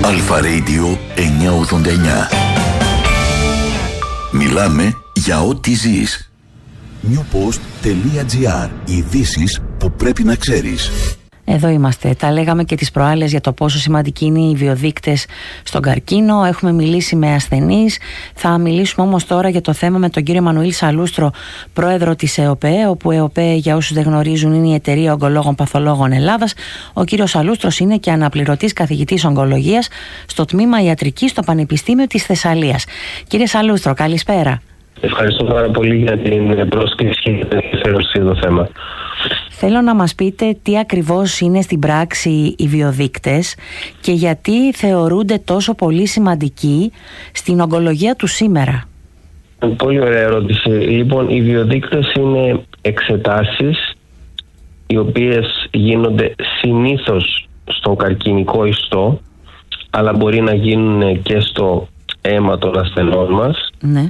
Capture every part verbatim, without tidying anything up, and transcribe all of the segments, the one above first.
Αλφα Radio εννιακόσια ογδόντα εννιά. Μιλάμε για ό,τι ζεις. newpost τελεία gr. Ειδήσεις που πρέπει να ξέρεις. Εδώ είμαστε. Τα λέγαμε και τις προάλλες για το πόσο σημαντικοί είναι οι βιοδείκτες στον καρκίνο. Έχουμε μιλήσει με ασθενείς. Θα μιλήσουμε όμως τώρα για το θέμα με τον κύριο Εμμανουήλ Σαλούστρο, πρόεδρο της ΕΟΠΕ, όπου ΕΟΠΕ, για όσους δεν γνωρίζουν, είναι η Εταιρεία Ογκολόγων Παθολόγων Ελλάδας. Ο κύριος Σαλούστρος είναι και αναπληρωτής καθηγητής ογκολογίας στο τμήμα Ιατρικής στο Πανεπιστήμιο της Θεσσαλίας. Κύριε Σαλούστρο, καλησπέρα. Ευχαριστώ πάρα πολύ για την πρόσκληση και την ενδιαφέρον για το θέμα. Θέλω να μας πείτε τι ακριβώς είναι στην πράξη οι βιοδείκτες και γιατί θεωρούνται τόσο πολύ σημαντικοί στην ογκολογία του σήμερα. Πολύ ωραία ερώτηση. Λοιπόν, οι βιοδείκτες είναι εξετάσεις οι οποίες γίνονται συνήθως στον καρκινικό ιστό, αλλά μπορεί να γίνουν και στο αίμα των ασθενών μας. Ναι.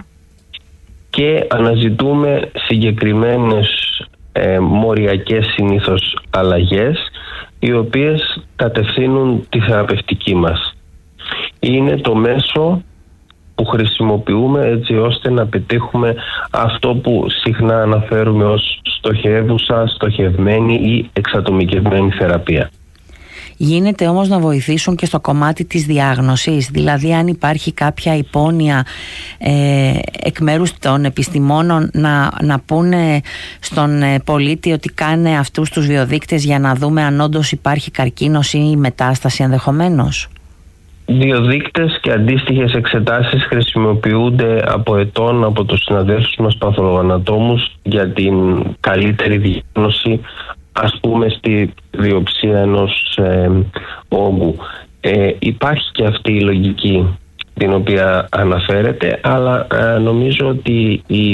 Και αναζητούμε συγκεκριμένες ε, μοριακές συνήθως αλλαγές, οι οποίες κατευθύνουν τη θεραπευτική μας. Είναι το μέσο που χρησιμοποιούμε έτσι ώστε να πετύχουμε αυτό που συχνά αναφέρουμε ως στοχεύουσα, στοχευμένη ή εξατομικευμένη θεραπεία. Γίνεται όμως να βοηθήσουν και στο κομμάτι της διάγνωσης, δηλαδή αν υπάρχει κάποια υπόνοια ε, εκ μέρους των επιστημόνων να, να πούνε στον ε, πολίτη ότι κάνε αυτούς τους βιοδείκτες για να δούμε αν όντως υπάρχει καρκίνος ή μετάσταση ενδεχομένως. Βιοδείκτες και αντίστοιχες εξετάσεις χρησιμοποιούνται από ετών από τους συναδέλφους μας παθολογανατόμους για την καλύτερη διάγνωση, ας πούμε στη βιοψία ενός ε, όγκου. Ε, υπάρχει και αυτή η λογική την οποία αναφέρεται, αλλά ε, νομίζω ότι η,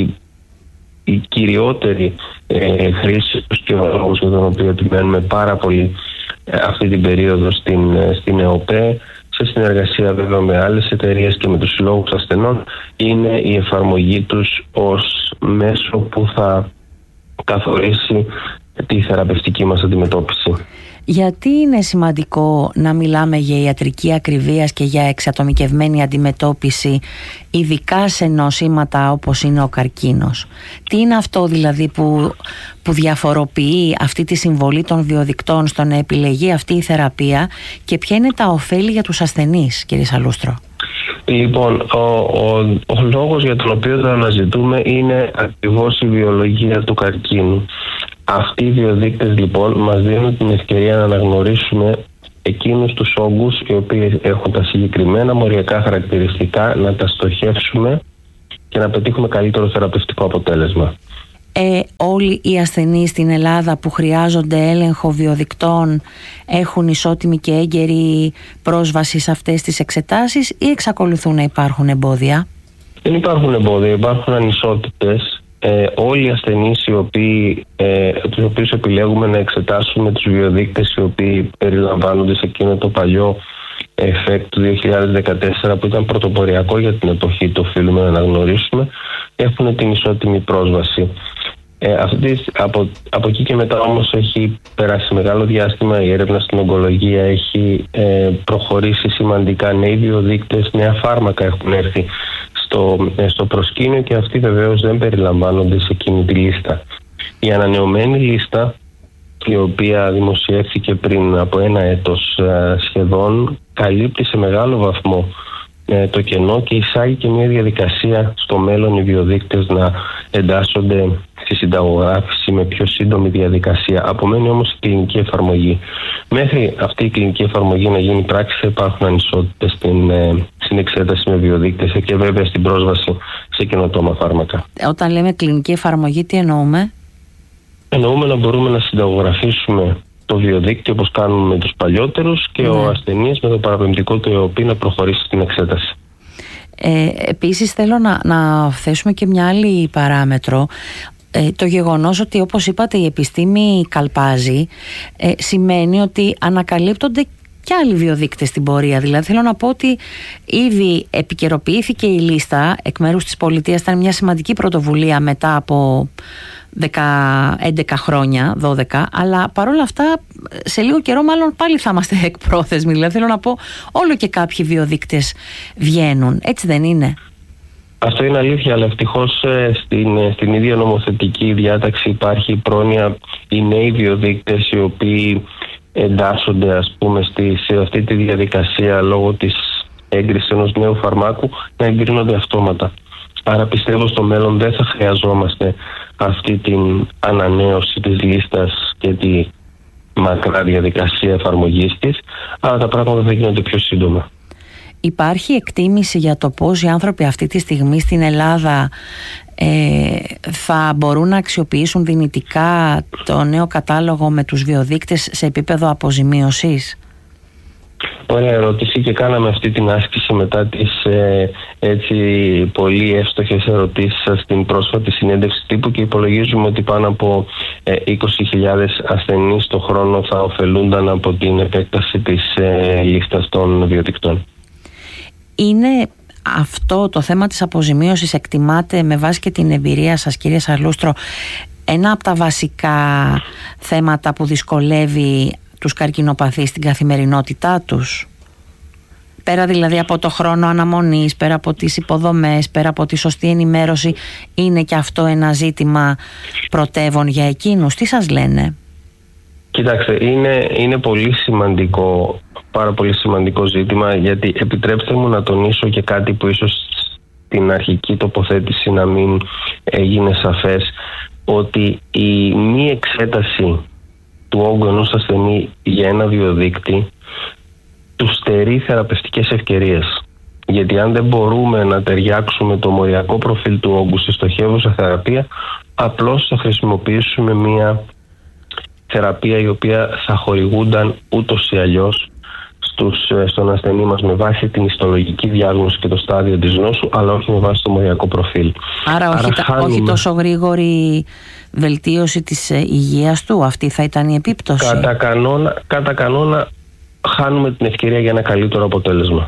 η κυριότερη ε, χρήση και ο λόγος για τον οποίο επιμένουμε πάρα πολύ ε, αυτή την περίοδο στην, στην ΕΟΠΕ, σε συνεργασία βέβαια με άλλες εταιρείες και με τους συλλόγους ασθενών, είναι η εφαρμογή τους ως μέσο που θα καθορίσει τη θεραπευτική μας αντιμετώπιση. Γιατί είναι σημαντικό να μιλάμε για ιατρική ακριβίας και για εξατομικευμένη αντιμετώπιση, ειδικά σε νοσήματα όπως είναι ο καρκίνος? Τι είναι αυτό δηλαδή που, που διαφοροποιεί αυτή τη συμβολή των βιοδεικτών στο να επιλεγεί αυτή η θεραπεία και ποια είναι τα ωφέλη για τους ασθενείς, κύριε Σαλούστρο? Λοιπόν, ο, ο, ο λόγος για τον οποίο το αναζητούμε είναι ακριβώς η βιολογία του καρκίνου. Αυτοί οι βιοδείκτες λοιπόν μας δίνουν την ευκαιρία να αναγνωρίσουμε εκείνους τους όγκους οι οποίοι έχουν τα συγκεκριμένα μοριακά χαρακτηριστικά, να τα στοχεύσουμε και να πετύχουμε καλύτερο θεραπευτικό αποτέλεσμα. Ε, όλοι οι ασθενείς στην Ελλάδα που χρειάζονται έλεγχο βιοδεικτών έχουν ισότιμη και έγκαιρη πρόσβαση σε αυτές τις εξετάσεις ή εξακολουθούν να υπάρχουν εμπόδια? Δεν υπάρχουν εμπόδια, υπάρχουν ανισότητες. Ε, όλοι οι ασθενείς οι οποίοι, ε, τους οποίους επιλέγουμε να εξετάσουμε τους βιοδείκτες οι οποίοι περιλαμβάνονται σε εκείνο το παλιό εφέκτ του δύο χιλιάδες δεκατέσσερα που ήταν πρωτοποριακό για την εποχή, το οφείλουμε να αναγνωρίσουμε, έχουν την ισότιμη πρόσβαση. Ε, αυτή, από, από εκεί και μετά όμως έχει περάσει μεγάλο διάστημα, η έρευνα στην ογκολογία έχει ε, προχωρήσει σημαντικά, νέοι βιοδείκτες, νέα φάρμακα έχουν έρθει στο, ε, στο προσκήνιο και αυτοί βεβαίως δεν περιλαμβάνονται σε εκείνη τη λίστα. Η ανανεωμένη λίστα, η οποία δημοσιεύθηκε πριν από ένα έτος ε, σχεδόν, καλύπτει σε μεγάλο βαθμό ε, το κενό και εισάγει και μια διαδικασία στο μέλλον οι βιοδείκτες να εντάσσονται στη συνταγογράφηση με πιο σύντομη διαδικασία. Απομένει όμως η κλινική εφαρμογή. Μέχρι αυτή η κλινική εφαρμογή να γίνει πράξη θα υπάρχουν ανισότητες στην, ε, στην εξέταση με βιοδείκτες και βέβαια στην πρόσβαση σε καινοτόμα φάρμακα. Όταν λέμε κλινική εφαρμογή, τι εννοούμε? Εννοούμε να μπορούμε να συνταγογραφήσουμε το βιοδείκτη όπως κάνουμε με τους παλιότερους και ναι. ο ασθενής με το παραπεμπτικό του ΕΟΠΗ να προχωρήσει στην εξέταση. Ε, επίσης θέλω να, να θέσουμε και μια άλλη παράμετρο. Ε, το γεγονός ότι, όπως είπατε, η επιστήμη καλπάζει ε, σημαίνει ότι ανακαλύπτονται και άλλοι βιοδείκτες στην πορεία. Δηλαδή θέλω να πω ότι ήδη επικαιροποιήθηκε η λίστα εκ μέρους της πολιτείας. Ήταν μια σημαντική πρωτοβουλία μετά από έντεκα χρόνια, δώδεκα, αλλά παρόλα αυτά σε λίγο καιρό μάλλον πάλι θα είμαστε εκπρόθεσμοι. Δηλαδή θέλω να πω, όλο και κάποιοι βιοδείκτες βγαίνουν, έτσι δεν είναι? Αυτό είναι αλήθεια, αλλά ευτυχώς στην, στην ίδια νομοθετική διάταξη υπάρχει πρόνοια οι νέοι βιοδείκτες οι οποίοι εντάσσονται, ας πούμε, στη, σε αυτή τη διαδικασία λόγω της έγκρισης ενός νέου φαρμάκου να εγκρίνονται αυτόματα. Άρα πιστεύω στο μέλλον δεν θα χρειαζόμαστε αυτή την ανανέωση της λίστας και τη μακρά διαδικασία εφαρμογής της, αλλά τα πράγματα θα γίνονται πιο σύντομα. Υπάρχει εκτίμηση για το πώς οι άνθρωποι αυτή τη στιγμή στην Ελλάδα ε, θα μπορούν να αξιοποιήσουν δυνητικά το νέο κατάλογο με τους βιοδείκτες σε επίπεδο αποζημίωσης? Ωραία ερώτηση, και κάναμε αυτή την άσκηση μετά τις ε, έτσι πολύ εύστοχες ερωτήσεις σας στην πρόσφατη συνέντευξη τύπου και υπολογίζουμε ότι πάνω από ε, είκοσι χιλιάδες ασθενείς το χρόνο θα ωφελούνταν από την επέκταση της ε, λίστας των βιοδεικτών. Είναι αυτό το θέμα της αποζημίωσης, εκτιμάται με βάση και την εμπειρία σας, κύριε Σαλούστρο, ένα από τα βασικά θέματα που δυσκολεύει τους καρκινοπαθείς στην καθημερινότητά τους? Πέρα δηλαδή από το χρόνο αναμονής, πέρα από τις υποδομές, πέρα από τη σωστή ενημέρωση, είναι και αυτό ένα ζήτημα πρωτεύον για εκείνους? Τι σας λένε? Κοιτάξτε, είναι, είναι πολύ σημαντικό, πάρα πολύ σημαντικό ζήτημα, γιατί επιτρέψτε μου να τονίσω και κάτι που ίσως στην αρχική τοποθέτηση να μην έγινε σαφές, ότι η μη εξέταση του όγκου ενός ασθενή για ένα βιοδείκτη του στερεί θεραπευτικές ευκαιρίες. Γιατί αν δεν μπορούμε να ταιριάξουμε το μοριακό προφίλ του όγκου σε στοχεύουσα θεραπεία, απλώς θα χρησιμοποιήσουμε μια θεραπεία η οποία θα χορηγούνταν ούτως ή αλλιώς στους, στον ασθενή μας με βάση την ιστολογική διάγνωση και το στάδιο της νόσου, αλλά όχι με βάση το μοριακό προφίλ. Άρα, Άρα όχι, χάνουμε... όχι τόσο γρήγορη βελτίωση της υγείας του, αυτή θα ήταν η επίπτωση? Κατά κανόνα, κατά κανόνα χάνουμε την ευκαιρία για ένα καλύτερο αποτέλεσμα.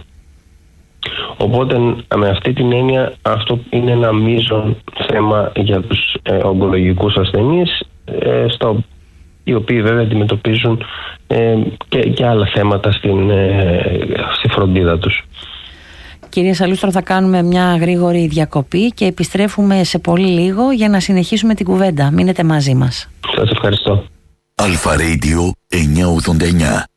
Οπότε με αυτή την έννοια αυτό είναι ένα μείζον θέμα για τους ε, ογκολογικούς ασθενείς, ε, στο οι οποίοι βέβαια αντιμετωπίζουν ε, και, και άλλα θέματα στην, ε, στη φροντίδα τους. Κύριε Σαλούστρο, θα κάνουμε μια γρήγορη διακοπή και επιστρέφουμε σε πολύ λίγο για να συνεχίσουμε την κουβέντα. Μείνετε μαζί μας. Σας ευχαριστώ. Αλφα Radio εννιακόσια ογδόντα εννιά.